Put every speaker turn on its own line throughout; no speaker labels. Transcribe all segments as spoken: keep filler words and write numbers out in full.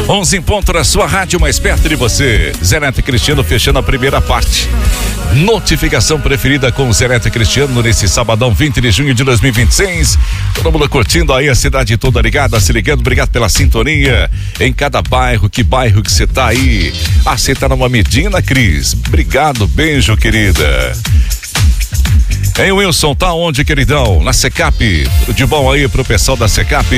onze em ponto na sua rádio, mais perto de você. Zé Neto e Cristiano fechando a primeira parte. Notificação preferida com o Zé Neto e Cristiano nesse sabadão vinte de junho de dois mil e vinte e seis. Todo mundo curtindo aí, a cidade toda ligada, se ligando. Obrigado pela sintonia em cada bairro. Que bairro que você tá aí? Ah, você tá numa Medina, Cris? Obrigado, beijo, querida. Hein, Wilson, tá onde, queridão? Na Secap. Tudo de bom aí pro pessoal da Secap?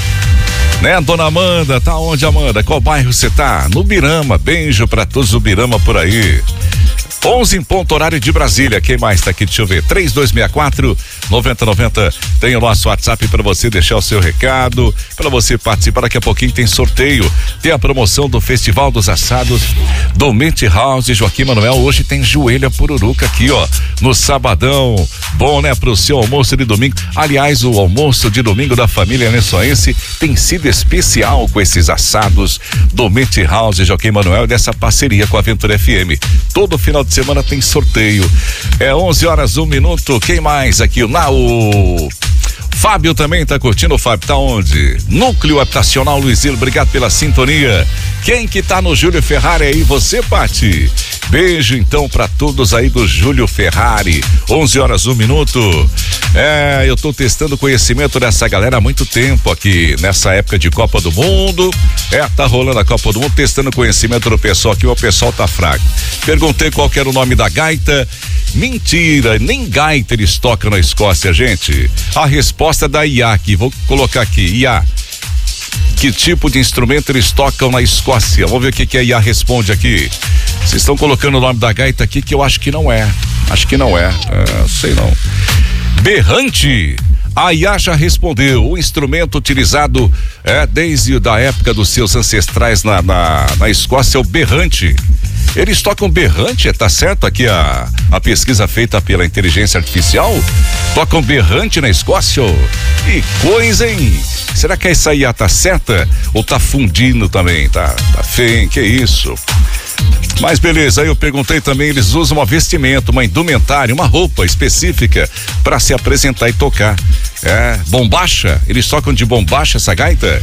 Né, dona Amanda, tá onde, Amanda? Qual bairro você tá? No Birama, beijo pra todos do Birama por aí. onze em ponto, horário de Brasília. Quem mais tá aqui? Deixa eu ver. três dois seis quatro, nove zero nove zero. Tem o nosso WhatsApp para você deixar o seu recado, para você participar. Daqui a pouquinho tem sorteio. Tem a promoção do Festival dos Assados do Meat House Joaquim Manuel. Hoje tem joelha pururuca aqui, ó, no sabadão. Bom, né, pro seu almoço de domingo. Aliás, o almoço de domingo da família Nessoense tem sido especial com esses assados do Meat House Joaquim Manuel, dessa parceria com a Aventura F M. Todo final de semana tem sorteio. É onze horas, um minuto. Quem mais aqui? O Nau. Fábio também tá curtindo. O Fábio tá onde? Núcleo Habitacional Luizilo, obrigado pela sintonia. Quem que tá no Júlio Ferrari aí? Você, Pati? Beijo então pra todos aí do Júlio Ferrari. onze horas, um minuto. É, eu tô testando o conhecimento dessa galera há muito tempo aqui, nessa época de Copa do Mundo. É, tá rolando a Copa do Mundo, testando o conhecimento do pessoal aqui, o pessoal tá fraco. Perguntei qual que era o nome da gaita. Mentira, nem gaita eles tocam na Escócia, gente. A resposta é da I A aqui, vou colocar aqui, I A. Que tipo de instrumento eles tocam na Escócia? Vamos ver o que, que a I A responde aqui. Vocês estão colocando o nome da gaita aqui, que eu acho que não é. Acho que não é, é sei não. Berrante. A I A já respondeu. O instrumento utilizado é, desde a época dos seus ancestrais na, na, na Escócia é o berrante. Eles tocam berrante, tá certo aqui a, a pesquisa feita pela inteligência artificial? Tocam berrante na Escócia? Que coisa, hein? Será que essa I A tá certa? Ou tá fundindo também? Tá, tá feio, hein? Que isso? Mas beleza, aí eu perguntei também, eles usam uma vestimenta, uma indumentária, uma roupa específica para se apresentar e tocar. É, bombacha? Eles tocam de bombacha essa gaita?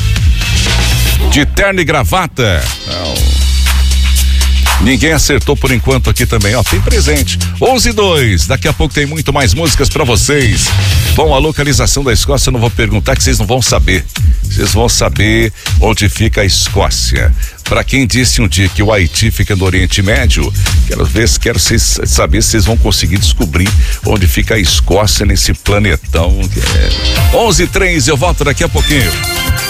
De terno e gravata? Não. Ninguém acertou por enquanto aqui também, ó, tem presente. onze e dois, daqui a pouco tem muito mais músicas pra vocês. Bom, a localização da Escócia eu não vou perguntar, que vocês não vão saber. Vocês vão saber onde fica a Escócia. Pra quem disse um dia que o Haiti fica no Oriente Médio, quero ver, quero cês, saber se vocês vão conseguir descobrir onde fica a Escócia nesse planetão. É... onze e três, eu volto daqui a pouquinho.